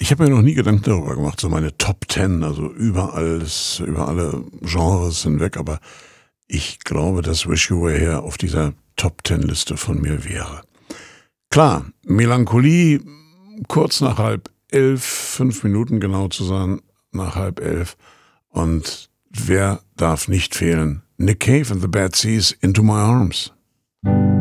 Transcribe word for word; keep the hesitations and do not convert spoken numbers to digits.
Ich habe mir noch nie Gedanken darüber gemacht, so meine Top Ten, also über alles, über alle Genres hinweg, aber ich glaube, dass Wish You Were Here auf dieser Top Ten Liste von mir wäre. Klar, Melancholie, kurz nach halb elf, fünf Minuten genau zu sein, nach halb elf. Und wer darf nicht fehlen? Nick Cave and the Bad Seas, Into My Arms.